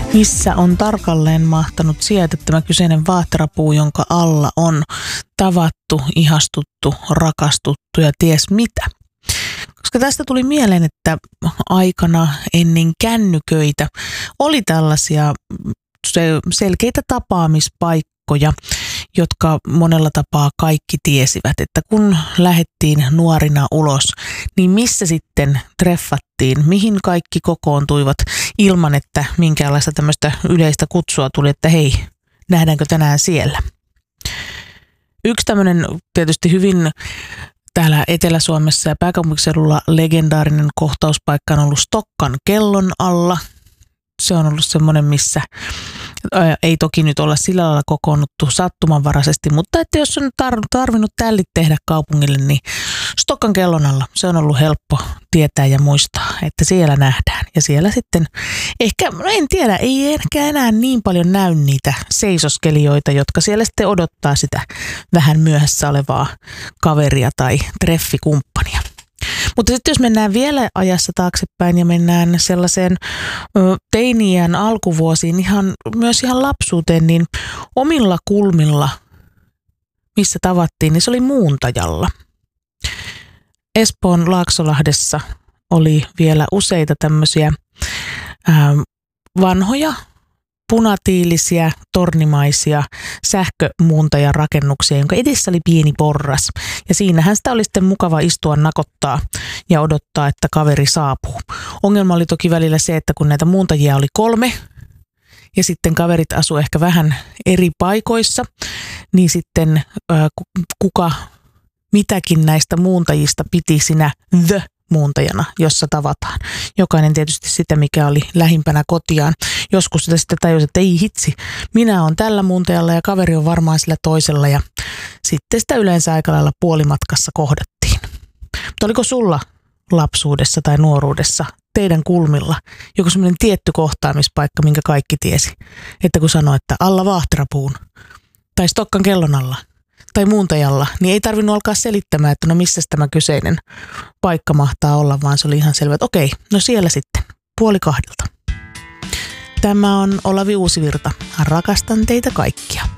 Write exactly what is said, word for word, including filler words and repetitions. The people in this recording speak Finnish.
Missä on tarkalleen mahtanut sijaita tämä kyseinen vaahterapuu, jonka alla on tavattu, ihastuttu, rakastuttu ja ties mitä? Koska tästä tuli mieleen, että aikana ennen kännyköitä oli tällaisia selkeitä tapaamispaikkoja, jotka monella tapaa kaikki tiesivät, että kun lähdettiin nuorina ulos, niin missä sitten treffattiin, mihin kaikki kokoontuivat ilman, että minkäänlaista tämmöistä yleistä kutsua tuli, että hei, nähdäänkö tänään siellä. Yksi tämmöinen tietysti hyvin täällä Etelä-Suomessa ja pääkaupunkiseudulla legendaarinen kohtauspaikka on ollut Stokkan kellon alla. Se on ollut semmoinen, missä ei toki nyt olla sillä lailla kokoonnuttu sattumanvaraisesti, mutta että jos on tar- tarvinnut tällit tehdä kaupungille, niin Stokkan kellon alla se on ollut helppo tietää ja muistaa, että siellä nähdään. Ja siellä sitten ehkä, no en tiedä, ei ehkä enää niin paljon näy niitä seisoskelijoita, jotka siellä sitten odottaa sitä vähän myöhässä olevaa kaveria tai treffikumppania. Mutta sitten jos mennään vielä ajassa taaksepäin ja mennään sellaiseen teini-iän alkuvuosiin, ihan, myös ihan lapsuuteen, niin omilla kulmilla, missä tavattiin, niin se oli Muuntajalla. Espoon Laaksolahdessa oli vielä useita tämmöisiä ää, vanhoja, punatiilisiä, tornimaisia sähkömuuntajarakennuksia, jonka edessä oli pieni porras. Ja siinähän sitä oli sitten mukava istua, nakottaa ja odottaa, että kaveri saapuu. Ongelma oli toki välillä se, että kun näitä muuntajia oli kolme ja sitten kaverit asuivat ehkä vähän eri paikoissa, niin sitten ää, kuka mitäkin näistä muuntajista piti sinä the muuntajana, jossa tavataan. Jokainen tietysti sitä, mikä oli lähimpänä kotiaan. Joskus sitä sitten tajusi, että ei hitsi, minä olen tällä muuntajalla ja kaveri on varmaan sillä toisella ja sitten sitä yleensä aika lailla puolimatkassa kohdattiin. Mutta oliko sulla lapsuudessa tai nuoruudessa teidän kulmilla joku semmoinen tietty kohtaamispaikka, minkä kaikki tiesi? Että kun sanoi, että alla vaahterapuun tai Stokkan kellon alla tai muuntajalla, niin ei tarvinnut alkaa selittämään, että no missä tämä kyseinen paikka mahtaa olla, vaan se oli ihan selvä, että okei, no siellä sitten, puoli kahdelta. Tämä on Olavi Uusivirta. Rakastan teitä kaikkia.